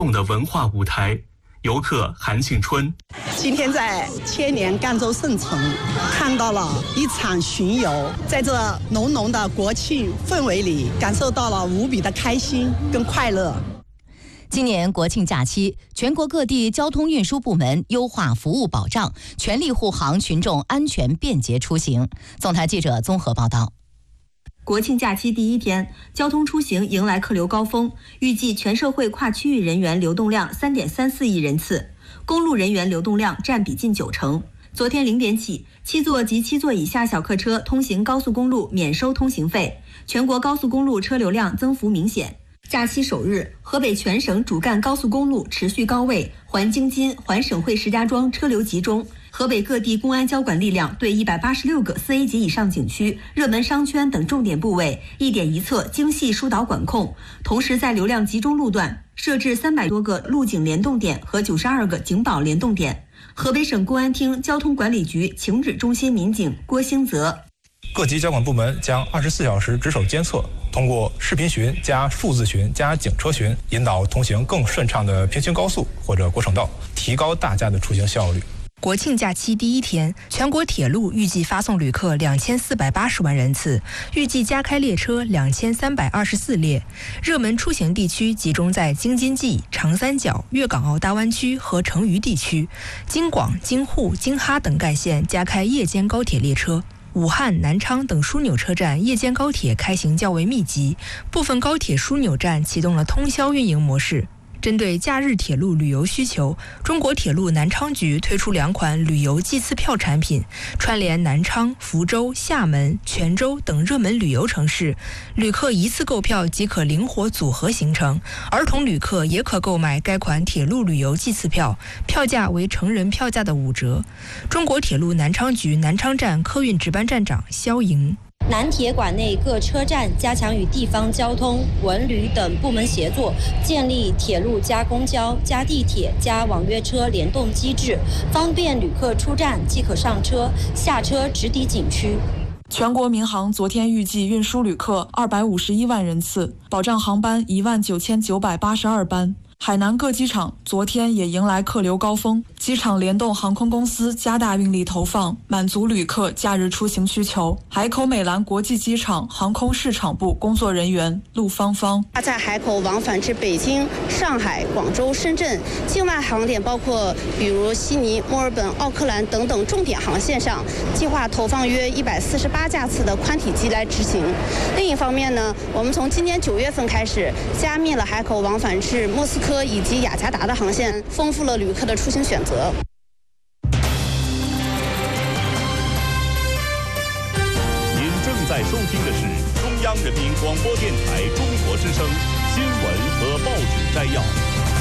的文化舞台。游客韩庆春， 今天在千年赣州圣城看到了一场巡游，在这浓浓的国庆氛围里，感受到了无比的开心跟快乐。 今年国庆假期，全国各地交通运输部门优化服务保障，全力护航群众安全便捷出行。总台记者综合报道。 国庆假期第一天，交通出行迎来客流高峰，预计全社会跨区域人员流动量3.34亿人次，公路人员流动量占比近90%。昨天0点起，7座及7座以下小客车通行高速公路免收通行费，全国高速公路车流量增幅明显。假期首日，河北全省主干高速公路持续高位，环京津、环省会石家庄车流集中。河北各地公安交管力量对186个4A 级以上景区、热门商圈等重点部位一点一策精细疏导管控，同时在流量集中路段设置300多个路警联动点和92个警保联动点。河北省公安厅交通管理局情指中心民警郭兴泽， 各级交管部门将24小时值守监测，通过视频巡加数字巡加警车巡，引导通行更顺畅的平行高速或者国省道，提高大家的出行效率。 国庆假期第一天，全国铁路预计发送旅客2480万人次，预计加开列车2324列。热门出行地区集中在京津冀、长三角、粤港澳大湾区和成渝地区，京广、京沪、京哈等干线加开夜间高铁列车。武汉、南昌等枢纽车站夜间高铁开行较为密集，部分高铁枢纽站启动了通宵运营模式。针对假日铁路旅游需求，中国铁路南昌局推出2款旅游季次票产品，串联南昌、福州、厦门、泉州等热门旅游城市，旅客一次购票即可灵活组合行程。儿童旅客也可购买该款铁路旅游季次票，票价为成人票价的5折。中国铁路南昌局南昌站客运值班站长肖莹， 南铁管内各车站加强与地方交通、文旅等部门协作，建立铁路加公交加地铁加网约车联动机制，方便旅客出站即可上车，下车直抵景区。 全国民航昨天预计运输旅客251万人次，保障航班19982班。海南各机场昨天也迎来客流高峰，机场联动航空公司加大运力投放，满足旅客假日出行需求。海口美兰国际机场航空市场部工作人员陆芳芳， 在海口往返至北京、上海、广州、深圳境外航点，包括比如悉尼、墨尔本、奥克兰等等重点航线上，计划投放约148架次的宽体机来执行。另一方面呢，我们从今年9月份开始，加密了海口往返至莫斯科以及雅加达的航线，丰富了旅客的出行选择。 您正在收听的是中央人民广播电台中国之声新闻和报纸摘要。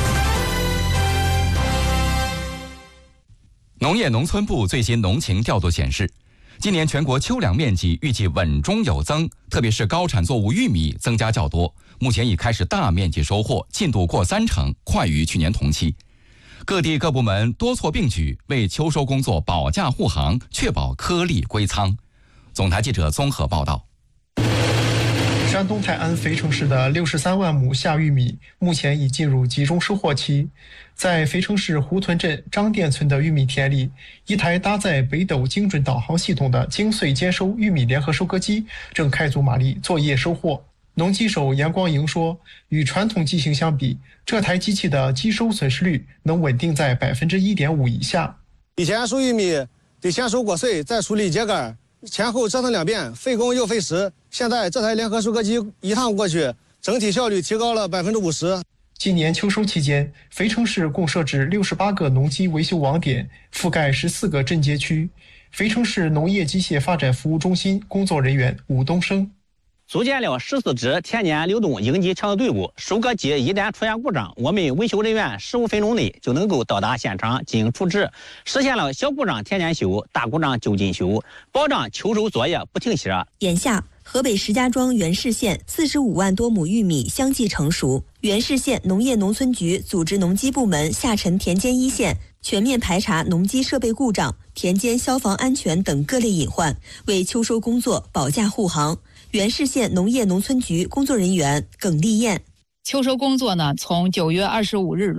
农业农村部最新农情调度显示，今年全国秋粮面积预计稳中有增，特别是高产作物玉米增加较多，目前已开始大面积收获，进度过30%，快于去年同期。各地各部门多措并举，为秋收工作保驾护航，确保颗粒归仓。总台记者综合报道。 山东泰安肥城市的63万亩夏玉米目前已进入集中收获期。在肥城市胡屯镇张店村的玉米田里，一台搭载北斗精准导航系统的精碎兼收玉米联合收割机正开足马力作业收获。农机手杨光营说，与传统机型相比，这台机器的机收损失率能稳定在1.5%以下。 以前收玉米得先收果穗，再处理秸秆，前后折腾2遍，费工又费时。现在这台联合收割机一趟过去，整体效率提高了50%。 今年秋收期间，肥城市共设置68个农机维修网点，覆盖14个镇街区。肥城市农业机械发展服务中心工作人员武东升， 组建了14支田间流动应急抢救队伍，收割机一旦出现故障，我们维修人员15分钟内就能够到达现场进行处置，实现了小故障天天修，大故障就近修，保障秋收作业不停歇。 眼下，河北石家庄原市县45万多亩玉米相继成熟，原市县农业农村局组织农机部门下沉田间一线，全面排查农机设备故障、田间消防安全等各类隐患，为秋收工作保驾护航。原市县农业农村局工作人员耿丽燕， 秋收工作呢，从9月25日